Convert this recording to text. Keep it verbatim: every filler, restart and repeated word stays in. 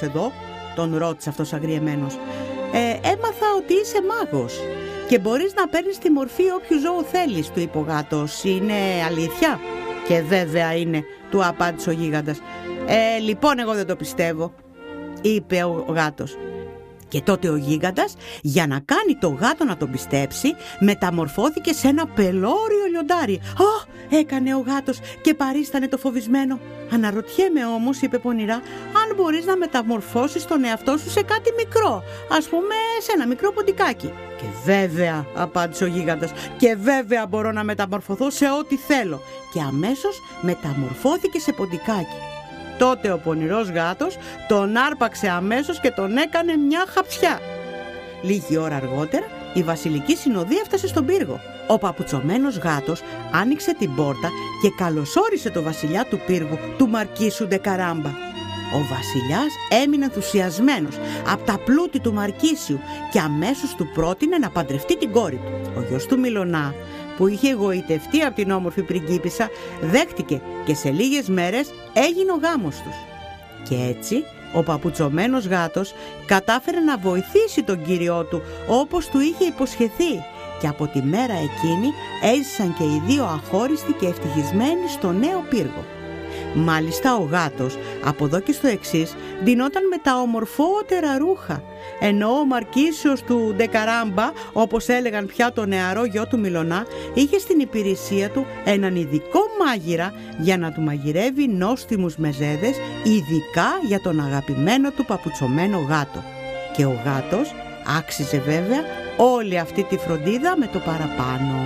μάγος εδώ?» τον ρώτησε αυτός αγριεμένος. Ε, «Έμαθα ότι είσαι μάγος και μπορείς να παίρνεις τη μορφή όποιου ζώου θέλεις», του είπε ο γάτος. «Είναι αλήθεια?» «Και βέβαια είναι», του απάντησε ο γίγαντας. «Ε, λοιπόν εγώ δεν το πιστεύω», είπε ο γάτος. Και τότε ο γίγαντας, για να κάνει το γάτο να τον πιστέψει, μεταμορφώθηκε σε ένα πελώριο λιοντάρι. «Α!» έκανε ο γάτος και παρίστανε το φοβισμένο. «Αναρωτιέμαι όμως», είπε πονηρά, «αν μπορείς να μεταμορφώσεις τον εαυτό σου σε κάτι μικρό, ας πούμε σε ένα μικρό ποντικάκι». «Και βέβαια», απάντησε ο γίγαντας, «και βέβαια μπορώ να μεταμορφωθώ σε ό,τι θέλω». Και αμέσως μεταμορφώθηκε σε ποντικάκι. Τότε ο πονηρός γάτος τον άρπαξε αμέσως και τον έκανε μια χαψιά. Λίγη ώρα αργότερα η βασιλική συνοδεία έφτασε στον πύργο. Ο παπουτσωμένος γάτος άνοιξε την πόρτα και καλωσόρισε το βασιλιά του πύργου, του Μαρκίσου Ντεκαράμπα. Ο βασιλιάς έμεινε ενθουσιασμένος από τα πλούτη του Μαρκίσιου και αμέσως του πρότεινε να παντρευτεί την κόρη του. Ο γιος του Μιλονά, που είχε εγωιτευτεί από την όμορφη πριγκίπισσα, δέχτηκε και σε λίγες μέρες έγινε ο γάμος τους. Και έτσι ο παπουτσωμένος γάτος κατάφερε να βοηθήσει τον κύριό του όπως του είχε υποσχεθεί, και από τη μέρα εκείνη έζησαν και οι δύο αχώριστοι και ευτυχισμένοι στο νέο πύργο. Μάλιστα ο γάτος από εδώ και στο εξής ντυνόταν με τα ομορφότερα ρούχα, ενώ ο Μαρκίσιος του Ντεκαράμπα, όπως έλεγαν πια το νεαρό γιο του Μιλονά, είχε στην υπηρεσία του έναν ειδικό μάγειρα για να του μαγειρεύει νόστιμους μεζέδες, ειδικά για τον αγαπημένο του παπουτσωμένο γάτο. Και ο γάτος άξιζε βέβαια όλη αυτή τη φροντίδα με το παραπάνω.